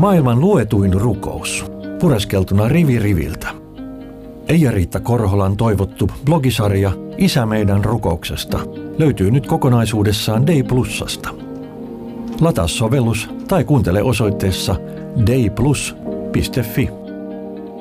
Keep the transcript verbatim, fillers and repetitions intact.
Maailman luetuin rukous, pureskeltuna rivi riviltä. Eija-Riitta Korholan toivottu blogisarja Isä meidän rukouksesta löytyy nyt kokonaisuudessaan Dei Plusasta. Lataa sovellus tai kuuntele osoitteessa dei plus piste fi.